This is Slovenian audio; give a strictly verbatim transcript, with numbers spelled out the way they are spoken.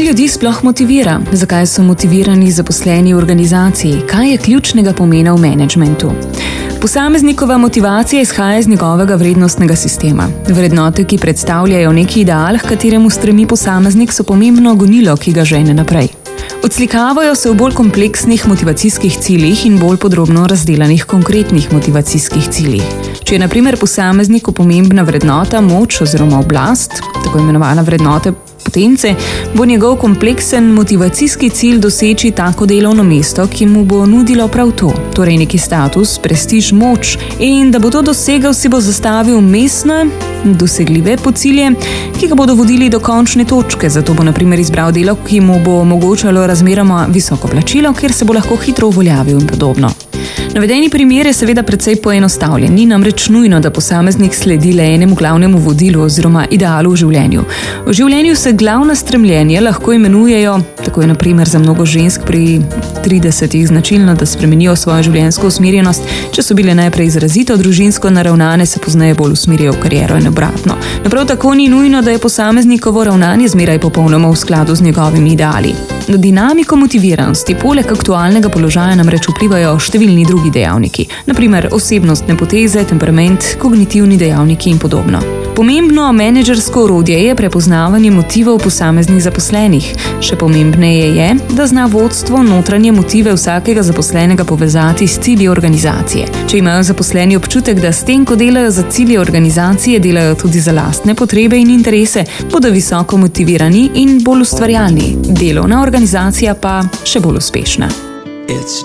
ljudi sploh motivira? Zakaj so motivirani zaposleni v organizaciji? Kaj je ključnega pomena v menedžmentu? Posameznikova motivacija izhaja iz njegovega vrednostnega sistema. Vrednote, ki predstavljajo neki ideal, h kateremu stremi posameznik, so pomembno gonilo, ki ga žene naprej. Odslikavajo se v bolj kompleksnih motivacijskih ciljih in bolj podrobno razdelanih konkretnih motivacijskih ciljih. Če je na primer posamezniku pomembna vrednota moč oziroma oblast, tako imenovana vrednote potence, bo njegov kompleksen motivacijski cilj doseči tako delovno mesto, ki mu bo nudilo prav to, torej neki status, prestiž, moč, in da bo to dosegel, si bo zastavil mestne, dosegljive podcilje, ki ga bodo vodili do končne točke, zato bo na primer izbral delo, ki mu bo omogočalo razmeroma visoko plačilo, kjer se bo lahko hitro uveljavil in podobno. Navedeni primer je seveda precej poenostavljen, ni namreč nujno, da posameznik sledi le enemu glavnemu vodilu oziroma idealu v življenju. V življenju se glavna stremljenja lahko imenujejo, tako je na primer za mnogo žensk pri tridesetih značilno, da spremenijo svojo življenjsko usmerjenost, če so bile najprej izrazito družinsko naravnane, se pozneje bolj usmerijo v kariero in obratno. Prav tako ni nujno, da je posameznikovo ravnanje zmeraj popolnoma v skladu z njegovimi ideali. Na dinamiko motiviranosti poleg aktualnega položaja namreč vplivajo številni drugi dejavniki, na primer osebnostne poteze, temperament, kognitivni dejavniki in podobno. Pomembno menedžersko orodje je prepoznavanje motivov posameznih zaposlenih. Še pomembneje je, da zna vodstvo notranje motive vsakega zaposlenega povezati s cilji organizacije. Če imajo zaposleni občutek, da s tem, ko delajo za cilje organizacije, delajo tudi za lastne potrebe in interese, bodo visoko motivirani in bolj ustvarjalni. Delovna organizacija pa še bolj uspešna. It's